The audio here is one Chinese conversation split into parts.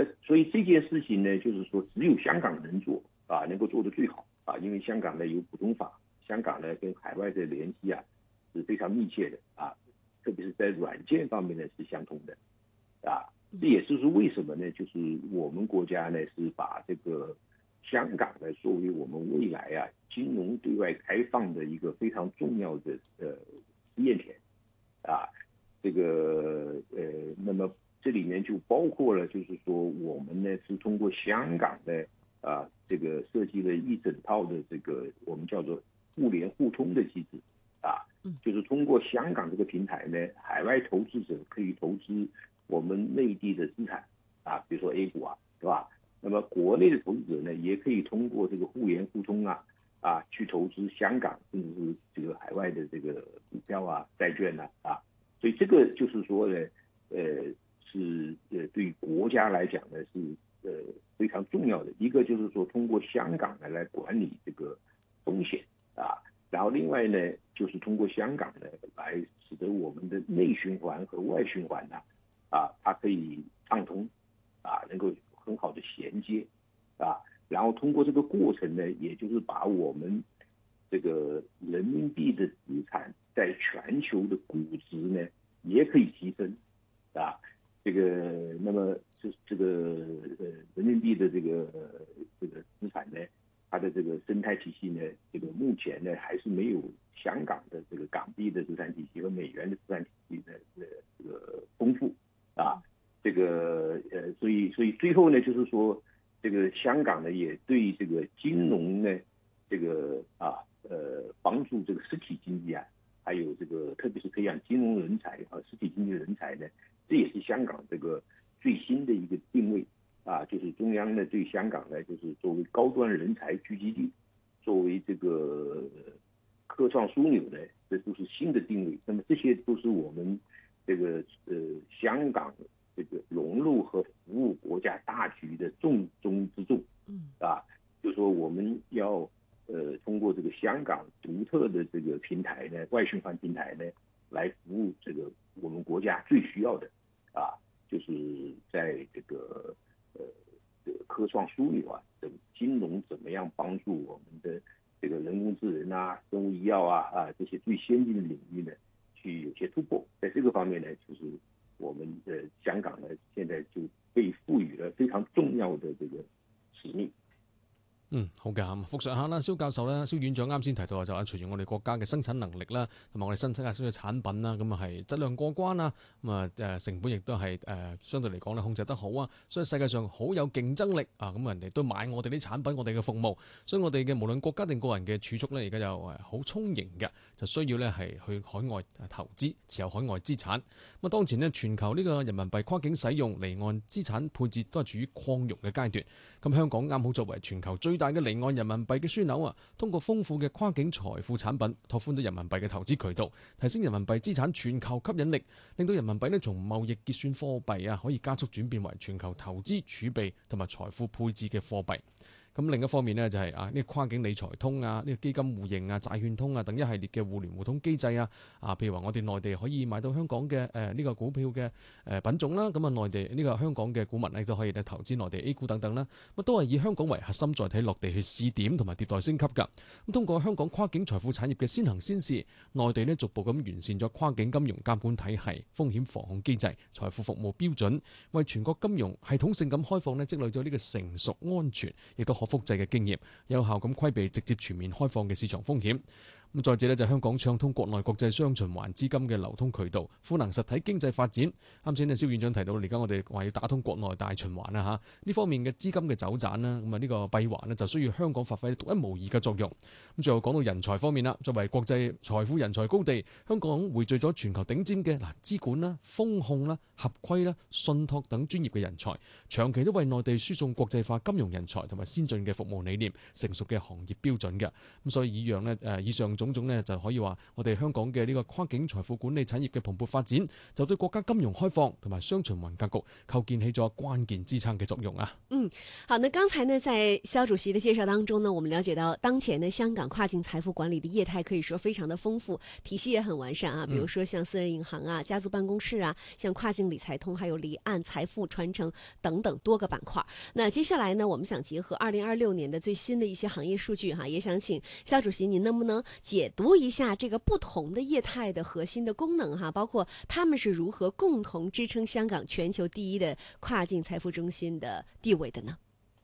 那所以这件事情呢，就是说只有香港能做啊，能够做得最好啊，因为香港呢有普通法，香港呢跟海外的联系啊是非常密切的啊，特别是在软件方面呢是相通的啊。这也就是为什么呢？就是我们国家呢是把这个香港呢作为我们未来啊金融对外开放的一个非常重要的试验田啊。这个那么这里面就包括了，就是说我们呢是通过香港的这个设计了一整套的这个我们叫做互联互通的机制啊，就是通过香港这个平台呢，海外投资者可以投资我们内地的资产啊，比如说 A 股啊，对吧？那么国内的投资者呢，也可以通过这个互联互通去投资香港甚至是这个海外的这个股票啊、债券所以这个就是说呢，是对国家来讲呢是非常重要的。一个就是说通过香港呢来管理这个风险然后另外呢就是通过香港呢来使得我们的内循环和外循环它可以畅通能够很好的衔接然后通过这个过程呢，也就是把我们这个人民币的资产在全球的估值呢也可以提升这个那么这个人民币的这个资产呢，它的这个生态体系呢，这个目前呢还是没有香港的这个港币的资产体系和美元的资产体系的这个丰富这个所以最后呢就是说，这个香港呢也对这个金融呢这个帮助这个实体经济还有这个特别是培养金融人才实体经济人才呢，这也是香港这个最新的一个定位就是中央呢对香港呢就是作为高端人才聚集地，作为这个科创枢纽呢，这都是新的定位。那么这些都是我们这个香港这个融入和服务国家大局的重中之重就是说我们要通过这个香港独特的这个平台呢，外循环平台呢，来服务这个我们国家最需要的就是在这个科创枢纽这个金融怎么样帮助我们的这个人工智能生物医药这些最先进的领域呢，去有些突破。在这个方面呢，就是我们的香港呢，现在就被赋予了非常重要的这个使命。 好嘅，咁復述下啦，蕭教授咧，蕭院長啱先提到就係隨住我哋國家嘅生產能力啦，同埋我哋新生產嘅產品啦，咁係質量過關啦，成本亦都係相對嚟講咧控制得好所以世界上好有競爭力咁人哋都買我哋啲產品，我哋嘅服務，所以我哋嘅無論國家定個人嘅儲蓄咧，而家就好充盈嘅，就需要咧係去海外投資，持有海外資產。咁當前呢，全球呢個人民幣跨境使用離岸資產配置都係處於擴容嘅階段。咁香港啱好作為全球最大嘅離岸人民幣嘅樞紐通過豐富嘅跨境財富產品，拓寬到人民幣嘅投資渠道，提升人民幣資產全球吸引力，令到人民幣呢從貿易結算貨幣可以加速轉變為全球投資儲備同埋財富配置嘅貨幣。咁另一方面呢，就係呢個跨境理財通呢個基金互認債券通等一系列嘅互聯互通機制譬如話我哋內地可以買到香港嘅呢個股票嘅品種啦，咁內地呢個香港嘅股民呢都可以投資內地 A 股等等啦，咁都係以香港為核心載體落地去試點同埋迭代升級㗎。咁通過香港跨境財富產業嘅先行先試，內地呢逐步咁完善咗跨境金融監管體系、風險防控機制、財富服務標準，為全國金融系統性咁開放呢積累咗呢個成熟安全，亦都可複製嘅經驗，有效咁規避直接全面開放嘅市場風險。咁再者呢，就香港暢通國內國際雙循環資金嘅流通渠道，賦能實體經濟發展。啱先蕭院長提到，而家我哋話要打通國內大循環呢方面嘅資金嘅走盞啦，咁呢個閉環呢就需要香港發揮獨一無二嘅作用。咁最後講到人才方面啦，作為國際財富人才高地，香港匯聚咗全球頂尖嘅資管啦、風控啦、合規啦、信託等專業嘅人才，長期都為內地輸送國際化金融人才同埋先進嘅服務理念、成熟嘅行業標準嘅。咁所以以上種種呢，就可以話我哋香港嘅呢個跨境財富管理產業嘅蓬勃發展，就對國家金融開放同埋雙循環格局構建起咗關鍵支撐嘅作用啊。 好，那剛才呢，在肖主席的介紹當中呢，我們了解到當前呢，香港跨境財富管理的業態可以說非常的豐富，體系也很完善啊。比如說像私人銀行啊、家族辦公室啊、像跨境理財通，還有離岸財富傳承等等多個板塊。那接下來呢，我們想結合2026年的最新的一些行業數據哈，也想請肖主席您能不能解讀一下這個不同的業態的核心的功能哈，包括他們是如何共同支撐香港全球第一的跨境財富中心的地位的呢？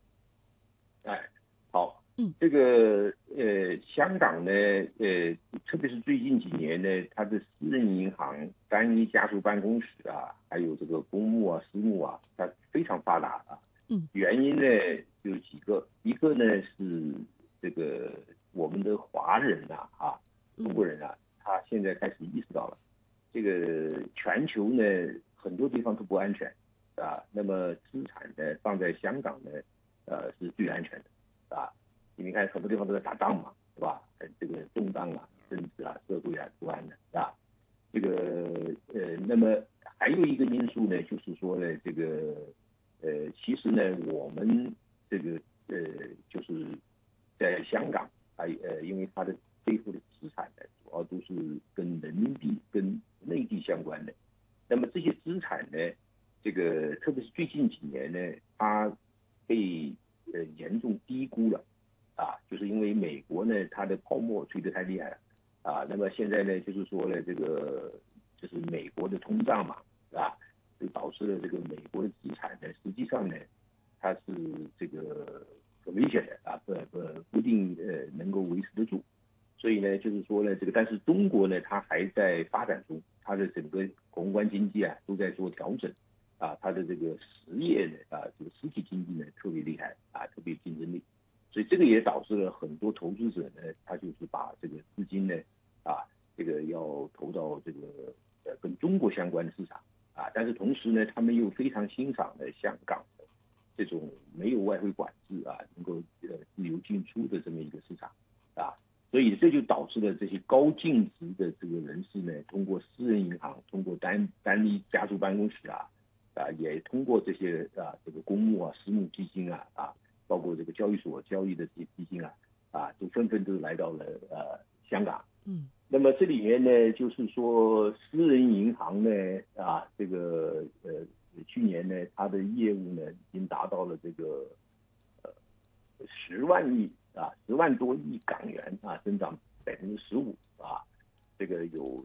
好，這個香港呢，特別是最近幾年呢，它的私人銀行、單一家族辦公室啊，還有這個公募啊、私募啊，它非常發達啊。原因呢有幾個，一個呢是這個我們的華人啊，中國人啊，他現在開始意識到了，這個全球呢很多地方都不安全啊，那麼資產呢放在香港呢，是最安全的啊。你看很多地方都在打仗嘛，是吧？這個動盪啊、政治啊、社會啊不安的啊。這個那麼還有一個因素呢，就是說呢，這個其實呢，我們這個就是在香港啊，因為它的背後的資產呢，主要都是跟人民幣、跟內地相關的。那麼這些資產呢，這個特別是最近幾年呢，它被嚴重低估了啊，就是因為美國呢，它的泡沫吹得太厲害了啊。那麼現在呢，就是說呢，這個就是美國的通脹嘛，啊，就導致了這個美國的資產呢，實際上呢，它是這個很危險的啊，不一定能夠維持得住。所以呢，就是說呢，這個但是中國呢，它還在發展中，它的整個宏觀經濟啊都在做調整啊，它的這個實業呢啊，這個實體經濟呢特別厲害啊，特別競爭力。所以這個也導致了很多投資者呢，他就是把這個資金呢，啊，這個要投到這個跟中國相關的市場啊，但是同時呢，他們又非常欣賞呢香港的這種沒有外匯管制啊，能夠自由進出的這麼一個市場啊，所以這就導致了這些高淨值的這個人士呢，通過私人銀行，通過單一家族辦公室啊，也通過這些這個公募啊、私募基金啊，包括這個交易所交易的這些基金啊，都紛紛都來到了香港。那麼這裡面呢，就是說私人銀行呢，這個去年呢，它的業務呢，已經達到了這個10萬多億港元啊，增長15%啊，這個有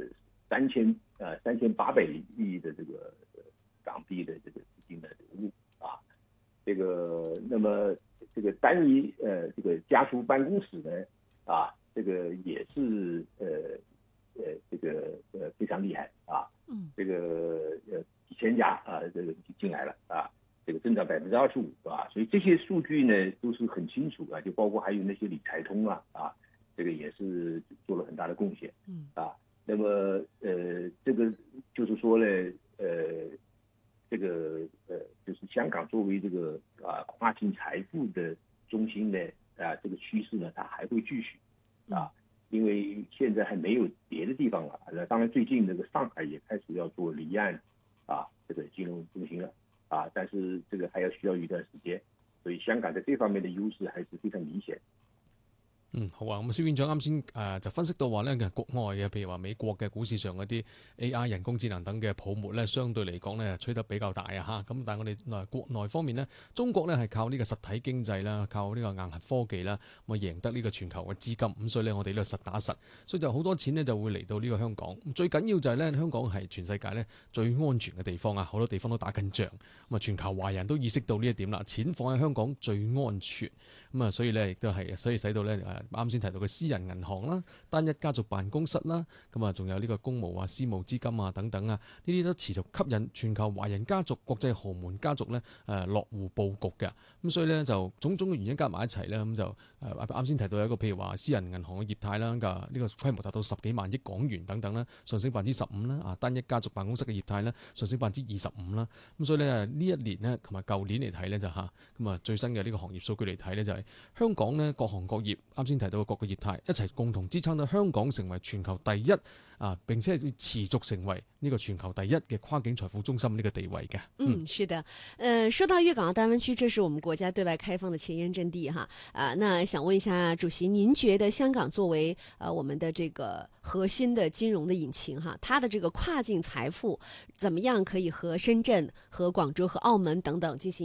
3800億的這個港幣的這個資金的流入啊。這個，那麼這個單一這個家族辦公室呢，這個也是這個非常厲害啊，這個幾千家這個進來了啊，這個增長25%啊，所以這些數據呢都是很清楚啊，就包括還有那些理財通啊，這個也是做了很大的貢獻啊。那麼這個就是說呢，這個就是香港作為這個跨境財富的中心呢，這個趨勢呢，它還會繼續啊，因為現在還沒有別的地方了。當然最近那個上海也開始要做離岸這個金融中心了但是這個還要需要一段時間，所以香港在這方面的優勢還是非常明顯。 好啊，咁蕭院長啱先就分析到話咧，其實國外嘅譬如話美國嘅股市上嗰啲 AI 人工智能等嘅泡沫咧，相對嚟講咧吹得比較大啊嚇。咁但係我哋國內方面呢，中國咧係靠呢個實體經濟啦，靠呢個硬核科技啦，咁啊贏得呢個全球嘅資金。咁所以咧我哋呢個實打實，所以就好多錢呢就會嚟到呢個香港。最緊要就係咧香港係全世界咧最安全嘅地方啊，好多地方都打緊仗。咁啊全球華人都意識到呢一點啦，錢放喺香港最安全。咁啊所以咧亦都係，所以使到咧啱先提到嘅私人銀行啦、單一家族辦公室啦，咁啊，仲有呢個公募啊、私募資金啊等等啊，呢啲都持續吸引全球華人家族、國際豪門家族咧落戶佈局嘅。咁所以咧就種種嘅原因加埋一齊咧，咁就啱先提到一個譬如話私人銀行嘅業態啦，呢個規模達到10幾萬億港元等等啦，上升15%啦，單一家族辦公室嘅業態咧上升25%啦。咁所以咧呢一年呢，同埋舊年嚟睇咧就咁啊最新嘅呢個行業數據嚟睇咧就係香港呢各行各業啱先提到嘅各個業態一齊共同支撐到香港成為全球第一並且係持續成為呢個全球第一嘅跨境財富中心呢個地位嘅。 是的，說到粵港澳大灣區，這是我們國家對外開放的前沿陣地哈。那想問一下主席，您覺得香港作為我們的這個核心的金融的引擎哈，它的這個跨境財富怎麼樣可以和深圳、和廣州、和澳門等等進行